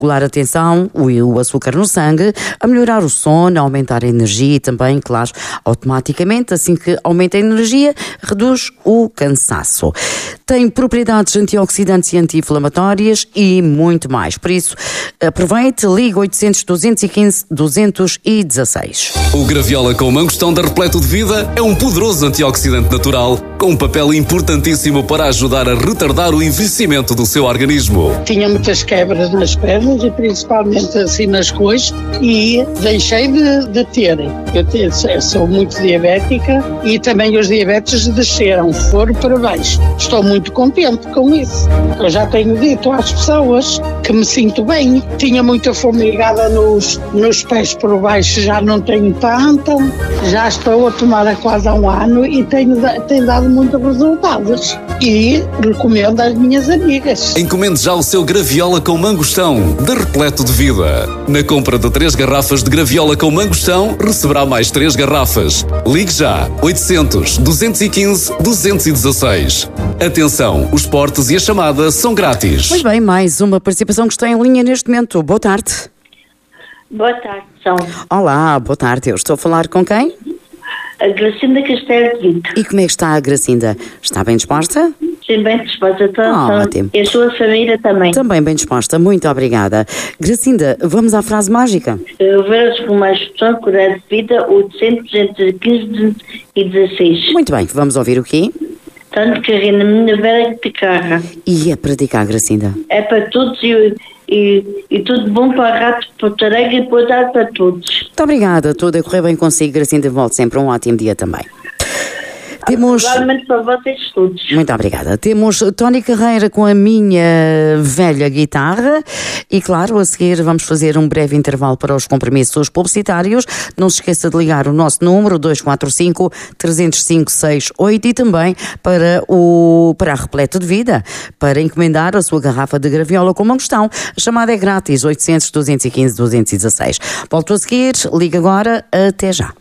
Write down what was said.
regular a tensão, o açúcar no sangue, a melhorar o sono, a aumentar a energia e também, claro, automaticamente, assim que aumenta a energia, reduz o cansaço. Tem propriedades antioxidantes e anti-inflamatórias e muito mais. Por isso, aproveite, ligue 800 215 216. O Graviola com mangostão da Repleto de Vida é um poderoso antioxidante natural com um papel importantíssimo para ajudar a retardar o envelhecimento do seu organismo. Tinha muitas quebras nas pernas e principalmente assim nas coxas e deixei de ter. Eu sou muito diabética e também os diabetes desceram, foram para baixo. Estou muito contente com isso. Eu já tenho dito às pessoas que me sinto bem. Tinha muita formigada nos pés por baixo, já não tenho tanta. Já estou a tomar há quase há um ano e tem dado muitos resultados. E recomendo às minhas amigas. Encomende já o seu Graviola com mangostão da Repleto de Vida. Na compra de 3 garrafas de Graviola com mangostão, receberá mais 3 garrafas. Ligue já 800 215 216. Atenção, os portes e a chamada são grátis. Pois bem, mais uma participação que está em linha neste momento. Boa tarde. Boa tarde, São. Olá, boa tarde. Eu estou a falar com quem? A Gracinda Castelo de Vito. E como é que está a Gracinda? Está bem disposta? Sim, bem disposta. Ótimo. E a sua família também. Também bem disposta. Muito obrigada. Gracinda, vamos à frase mágica. Vejo com mais pessoa, curar de vida, 800, 215 e 16. Muito bem, vamos ouvir o quê? Tanto que na minha vera que carra. E é praticar, Gracinda? É para todos e tudo bom para a rato, para o tarefa e para dar para todos. Muito obrigada. Tudo a correr bem consigo, Gracinda. Volte sempre um ótimo dia também. Temos... Realmente para vocês todos. Muito obrigada. Temos Tony Carreira com a minha velha guitarra e, claro, a seguir vamos fazer um breve intervalo para os compromissos publicitários. Não se esqueça de ligar o nosso número 245 305 68 e também para a Repleto de Vida, para encomendar a sua garrafa de Graviola com mangostão. A chamada é grátis, 800 215 216. Volto a seguir, liga agora, até já.